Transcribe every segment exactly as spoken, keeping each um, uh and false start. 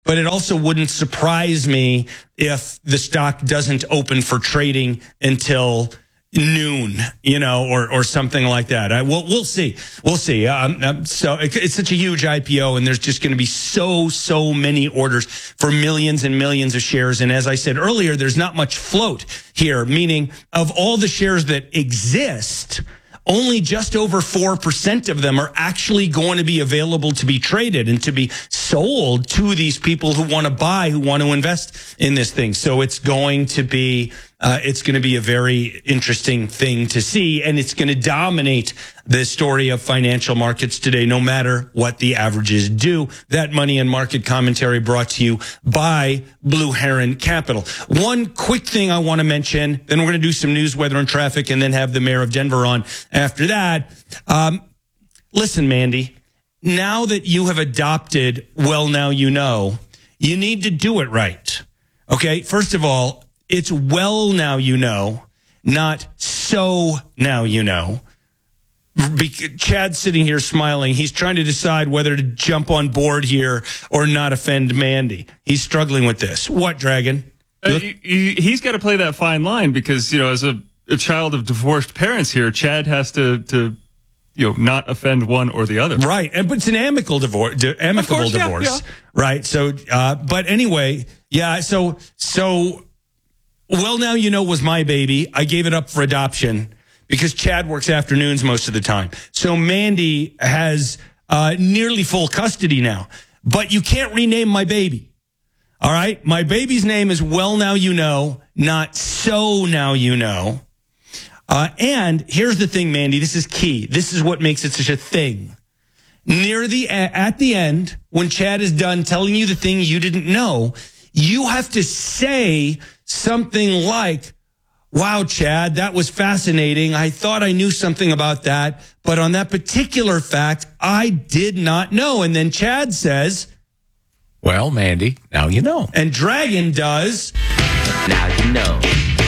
but it also wouldn't surprise me if the stock doesn't open for trading until noon, you know, or or something like that. I, we'll we'll see, we'll see. Um, um, so it, it's such a huge I P O, and there's just going to be so so many orders for millions and millions of shares. And as I said earlier, there's not much float here, meaning of all the shares that exist, only just over four percent of them are actually going to be available to be traded and to be sold to these people who want to buy, who want to invest in this thing. So it's going to be, uh, it's going to be a very interesting thing to see. And it's going to dominate the story of financial markets today, no matter what the averages do. That money and market commentary brought to you by Blue Heron Capital. One quick thing I want to mention, then we're going to do some news, weather, and traffic, and then have the mayor of Denver on after that. Um, listen, Mandy, now that you have adopted Well Now You Know, you need to do it right. Okay, first of all, it's Well Now You Know, not So Now You Know. Chad's sitting here smiling. He's trying to decide whether to jump on board here or not offend Mandy. He's struggling with this. What, Dragon? Uh, he, he's got to play that fine line because, you know, as a, a child of divorced parents here, Chad has to, to, you know, not offend one or the other. Right. And, but it's an amicable divorce, amicable course, yeah, divorce. yeah. Right. So, uh, but anyway, yeah. So, so, Well Now You Know was my baby. I gave it up for adoption because Chad works afternoons most of the time. So Mandy has uh, nearly full custody now. But you can't rename my baby. All right? My baby's name is Well Now You Know, not So Now You Know. Uh, and here's the thing, Mandy. This is key. This is what makes it such a thing. Near the at the end, when Chad is done telling you the thing you didn't know, you have to say something like, wow, Chad, that was fascinating. I thought I knew something about that, but on that particular fact, I did not know. And then Chad says, well, Mandy, now you know. And Dragon does, now you know.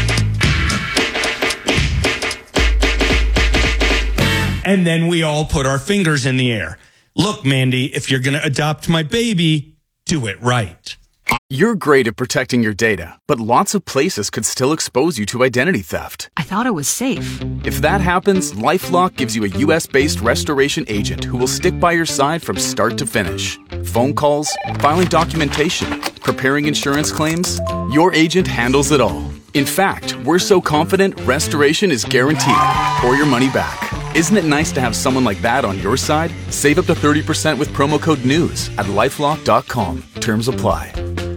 And then we all put our fingers in the air. Look, Mandy, if you're going to adopt my baby, do it right. You're great at protecting your data, but lots of places could still expose you to identity theft. I thought it was safe. If that happens, LifeLock gives you a U S-based restoration agent who will stick by your side from start to finish. Phone calls, filing documentation, preparing insurance claims, your agent handles it all. In fact, we're so confident restoration is guaranteed or your money back. Isn't it nice to have someone like that on your side? Save up to thirty percent with promo code NEWS at lifelock dot com. Terms apply.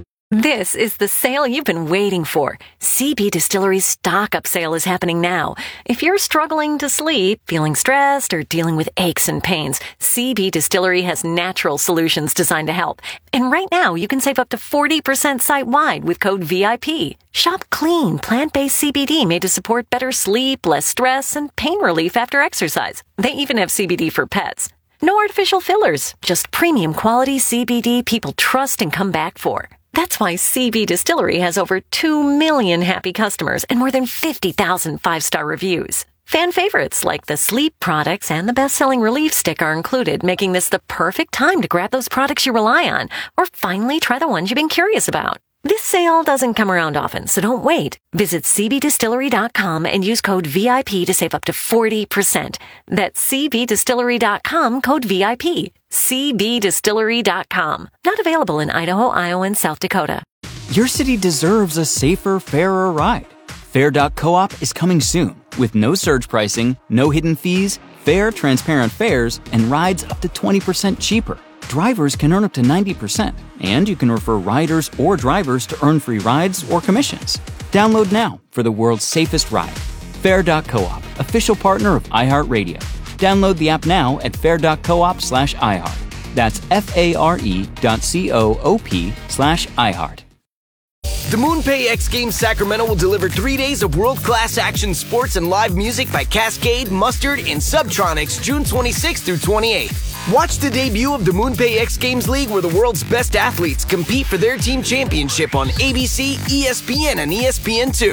This is the sale you've been waiting for. C B Distillery's stock-up sale is happening now. If you're struggling to sleep, feeling stressed, or dealing with aches and pains, C B Distillery has natural solutions designed to help. And right now, you can save up to forty percent site-wide with code V I P. Shop clean, plant-based C B D made to support better sleep, less stress, and pain relief after exercise. They even have C B D for pets. No artificial fillers, just premium quality C B D people trust and come back for. That's why C B Distillery has over two million happy customers and more than fifty thousand five-star reviews. Fan favorites like the sleep products and the best-selling relief stick are included, making this the perfect time to grab those products you rely on or finally try the ones you've been curious about. This sale doesn't come around often, so don't wait. Visit C B distillery dot com and use code V I P to save up to forty percent. That's C B distillery dot com, code V I P. C B distillery dot com. Not available in Idaho, Iowa, and South Dakota. Your city deserves a safer, fairer ride. Fair dot coop is coming soon with no surge pricing, no hidden fees, fair, transparent fares, and rides up to twenty percent cheaper. Drivers can earn up to ninety percent, and you can refer riders or drivers to earn free rides or commissions. Download now for the world's safest ride. Fair dot coop, official partner of iHeartRadio. Download the app now at fair dot coop slash iHeart. That's F-A-R-E dot C-O-O-P slash iHeart. The MoonPay X Games Sacramento will deliver three days of world-class action sports and live music by Cascade, Mustard, and Subtronics June twenty-sixth through twenty-eighth. Watch the debut of the MoonPay X Games League where the world's best athletes compete for their team championship on A B C, E S P N, and E S P N two.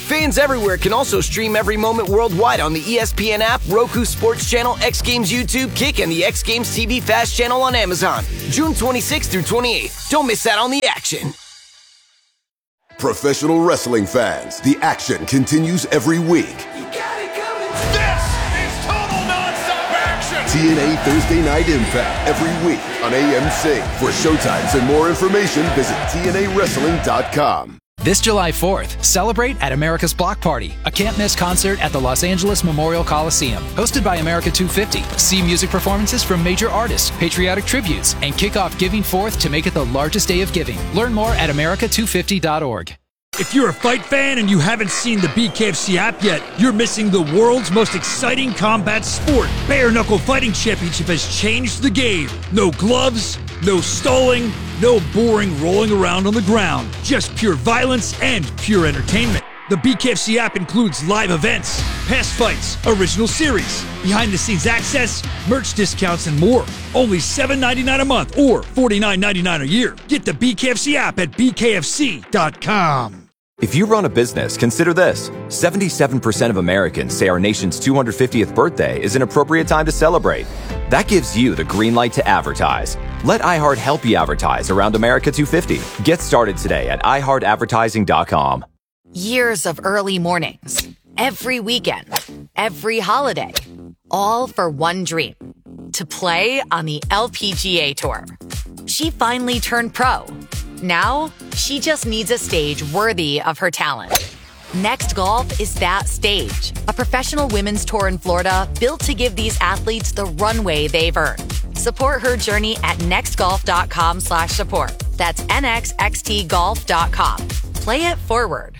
Fans everywhere can also stream every moment worldwide on the E S P N app, Roku Sports Channel, X Games YouTube, Kick, and the X Games T V Fast channel on Amazon. June twenty-sixth through twenty-eighth. Don't miss out on the action. Professional wrestling fans, the action continues every week. You got it coming. This is total nonstop action. T N A Thursday Night Impact every week on A M C. For showtimes and more information, visit T N A wrestling dot com. This July fourth, celebrate at America's Block Party, a can't-miss concert at the Los Angeles Memorial Coliseum. Hosted by America two fifty, see music performances from major artists, patriotic tributes, and kick off Giving Fourth to make it the largest day of giving. Learn more at America two fifty dot org. If you're a fight fan and you haven't seen the B K F C app yet, you're missing the world's most exciting combat sport. Bare Knuckle Fighting Championship has changed the game. No gloves, no stalling, no boring rolling around on the ground. Just pure violence and pure entertainment. The B K F C app includes live events, past fights, original series, behind-the-scenes access, merch discounts, and more. Only seven ninety-nine a month or forty-nine ninety-nine a year. Get the B K F C app at B K F C dot com. If you run a business, consider this. seventy-seven percent of Americans say our nation's two hundred fiftieth birthday is an appropriate time to celebrate. That gives you the green light to advertise. Let iHeart help you advertise around America two fifty. Get started today at i heart advertising dot com. Years of early mornings, every weekend, every holiday, all for one dream, to play on the L P G A Tour. She finally turned pro. Now, she just needs a stage worthy of her talent. Next Golf is that stage, a professional women's tour in Florida built to give these athletes the runway they've earned. Support her journey at next golf dot com slash support. That's N X X T golf dot com. Play it forward.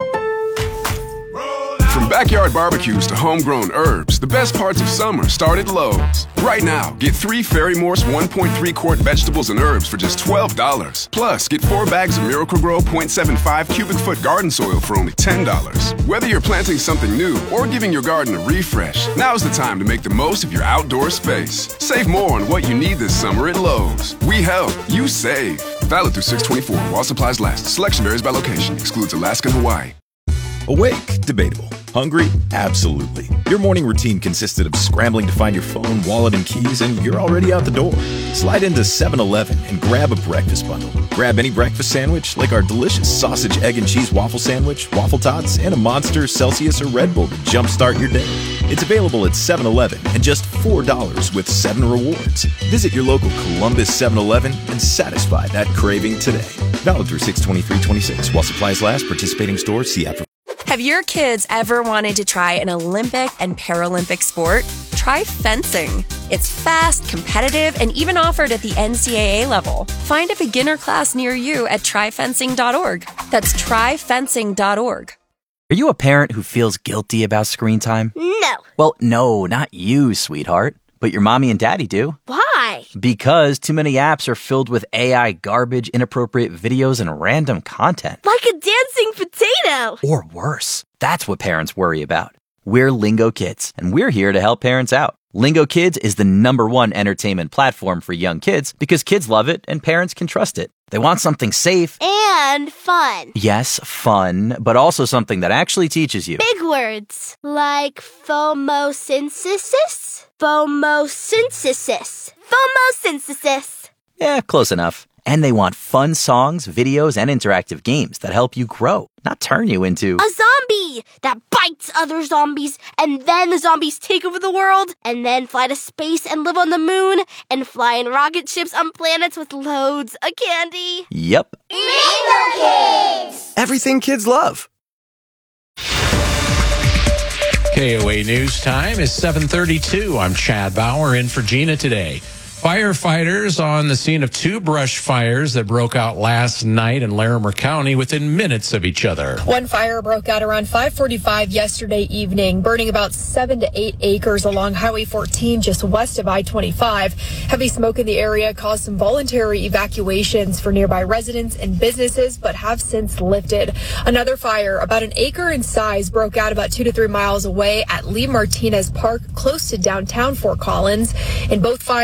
From backyard barbecues to homegrown herbs, the best parts of summer start at Lowe's. Right now, get three Ferry-Morse one point three quart vegetables and herbs for just twelve dollars. Plus, get four bags of Miracle-Gro point seven five cubic foot garden soil for only ten dollars. Whether you're planting something new or giving your garden a refresh, now's the time to make the most of your outdoor space. Save more on what you need this summer at Lowe's. We help, you save. Valid through six twenty-four while supplies last. Selection varies by location. Excludes Alaska and Hawaii. Awake? Debatable. Hungry? Absolutely. Your morning routine consisted of scrambling to find your phone, wallet, and keys, and you're already out the door. Slide into seven eleven and grab a breakfast bundle. Grab any breakfast sandwich, like our delicious sausage, egg, and cheese waffle sandwich, waffle tots, and a Monster, Celsius, or Red Bull to jumpstart your day. It's available at seven eleven and just four dollars with seven rewards. Visit your local Columbus seven eleven and satisfy that craving today. Valid through six twenty-three twenty-six. While supplies last, participating stores, see app for. Have your kids ever wanted to try an Olympic and Paralympic sport? Try fencing. It's fast, competitive, and even offered at the N C double A level. Find a beginner class near you at try fencing dot org. That's try fencing dot org. Are you a parent who feels guilty about screen time? No. Well, no, not you, sweetheart. But your mommy and daddy do. Why? Because too many apps are filled with A I garbage, inappropriate videos, and random content. Like a dancing potato. Or worse. That's what parents worry about. We're Lingo Kids, and we're here to help parents out. Lingo Kids is the number one entertainment platform for young kids because kids love it and parents can trust it. They want something safe. And fun. Yes, fun, but also something that actually teaches you. Big words. Like phomosynthesis? Phomosynthesis. Phomosynthesis. Yeah, close enough. And they want fun songs, videos, and interactive games that help you grow, not turn you into a zombie that bites other zombies, and then the zombies take over the world, and then fly to space and live on the moon, and fly in rocket ships on planets with loads of candy. Yep. Lingo Kids! Everything kids love. K O A News Time is seven thirty-two. I'm Chad Bauer in for Gina today. Firefighters on the scene of two brush fires that broke out last night in Larimer County within minutes of each other. One fire broke out around five forty-five yesterday evening, burning about seven to eight acres along Highway fourteen just west of I twenty-five. Heavy smoke in the area caused some voluntary evacuations for nearby residents and businesses, but have since lifted. Another fire, about an acre in size, broke out about two to three miles away at Lee Martinez Park, close to downtown Fort Collins. In both fires, there were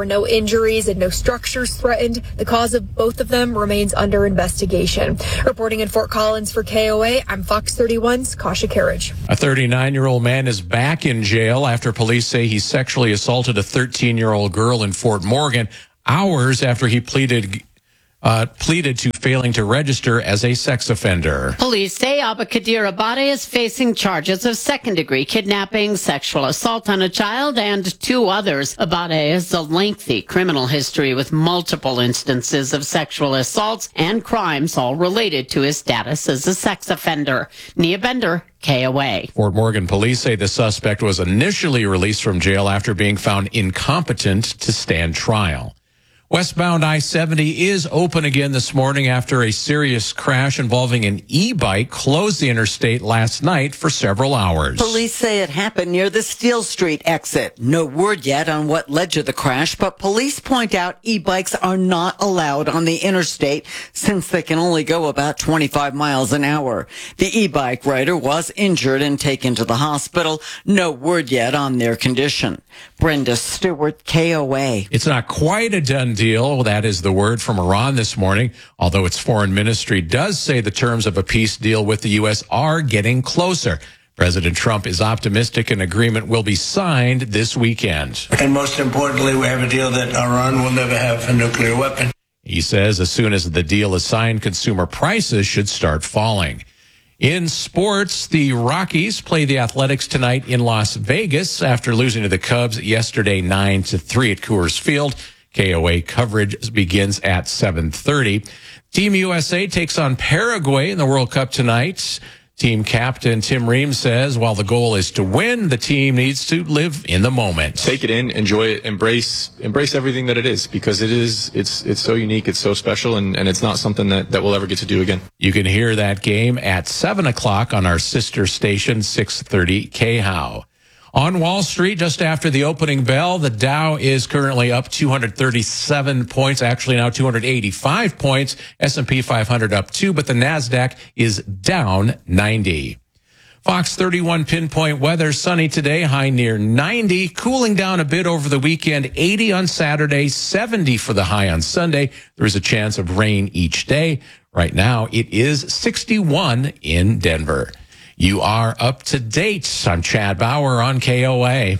were no injuries and no structures threatened. The cause of both of them remains under investigation. Reporting in Fort Collins for K O A, I'm Fox thirty-one's Kasha Carriage. A thirty-nine-year-old man is back in jail after police say he sexually assaulted a thirteen-year-old girl in Fort Morgan hours after he pleaded uh, pleaded to failing to register as a sex offender. Police say Abakadir Abade is facing charges of second-degree kidnapping, sexual assault on a child, and two others. Abade has a lengthy criminal history with multiple instances of sexual assaults and crimes, all related to his status as a sex offender. Nia Bender, K O A. Fort Morgan police say the suspect was initially released from jail after being found incompetent to stand trial. Westbound I seventy is open again this morning after a serious crash involving an e-bike closed the interstate last night for several hours. Police say it happened near the Steel Street exit. No word yet on what led to the crash, but police point out e-bikes are not allowed on the interstate since they can only go about twenty-five miles an hour. The e-bike rider was injured and taken to the hospital. No word yet on their condition. Brenda Stewart, K O A. It's not quite a done deal. That is the word from Iran this morning, although its foreign ministry does say the terms of a peace deal with the U S are getting closer. President Trump is optimistic an agreement will be signed this weekend. And most importantly, we have a deal that Iran will never have a nuclear weapon. He says as soon as the deal is signed, consumer prices should start falling. In sports, the Rockies play the Athletics tonight in Las Vegas after losing to the Cubs yesterday nine to three at Coors Field. K O A coverage begins at seven thirty. Team U S A takes on Paraguay in the World Cup tonight. Team captain Tim Ream says while the goal is to win, the team needs to live in the moment. Take it in, enjoy it, embrace embrace everything that it is, because it is it's it's so unique, it's so special, and, and it's not something that, that we'll ever get to do again. You can hear that game at seven o'clock on our sister station, six thirty K H O W. On Wall Street, just after the opening bell, the Dow is currently up two hundred thirty-seven points, actually now two hundred eighty-five points. S and P five hundred up two, but the NASDAQ is down ninety. Fox thirty-one pinpoint weather, sunny today, high near ninety, cooling down a bit over the weekend, eighty on Saturday, seventy for the high on Sunday. There is a chance of rain each day. Right now, it is sixty-one in Denver. You are up to date. I'm Chad Bauer on K O A.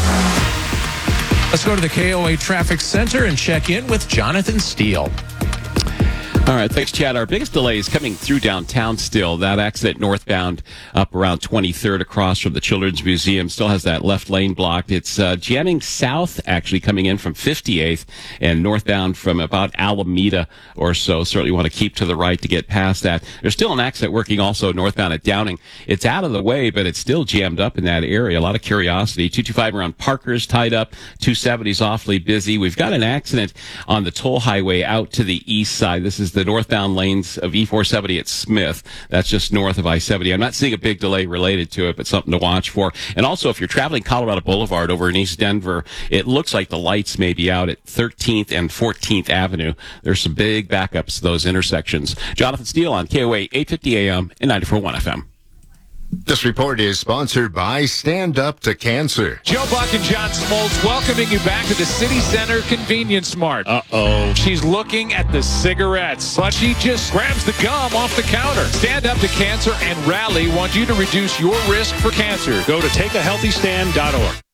Let's go to the K O A Traffic Center and check in with Jonathan Steele. All right, thanks, Chad. Our biggest delay is coming through downtown still. That accident northbound up around twenty-third across from the Children's Museum still has that left lane blocked. It's uh, jamming south, actually, coming in from fifty-eighth and northbound from about Alameda or so. Certainly want to keep to the right to get past that. There's still an accident working also northbound at Downing. It's out of the way, but it's still jammed up in that area. A lot of curiosity. two twenty-five around Parker's tied up. two seventy's awfully busy. We've got an accident on the toll highway out to the east side. This is the northbound lanes of E four seventy at Smith. That's just north of I seventy. I'm not seeing a big delay related to it, but something to watch for. And also, if you're traveling Colorado Boulevard over in East Denver, it looks like the lights may be out at thirteenth and fourteenth Avenue. There's some big backups to those intersections. Jonathan Steele on K O A eight fifty A M and ninety-four point one F M. This report is sponsored by Stand Up to Cancer. Joe Buck and John Smoltz welcoming you back to the City Center Convenience Mart. Uh-oh. She's looking at the cigarettes, but she just grabs the gum off the counter. Stand Up to Cancer and Rally want you to reduce your risk for cancer. Go to take a healthy stand dot org.